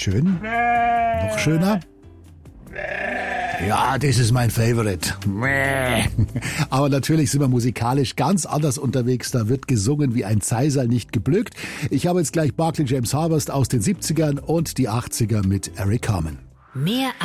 Schön. Noch schöner. Ja, das ist mein Favorite. Aber natürlich sind wir musikalisch ganz anders unterwegs. Da wird gesungen wie ein Zeisal nicht geblökt. Ich habe jetzt gleich Barclay James Harvest aus den 70ern und die 80er mit Eric Carmen. Mehr